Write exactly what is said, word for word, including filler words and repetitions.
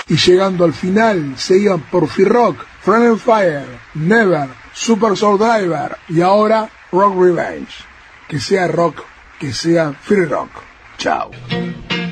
Y llegando al final, seguían por F-Rock, Friend and Fire, Never, Super Soul Driver y ahora Rock Revenge. Que sea rock, que sea free rock. Chao.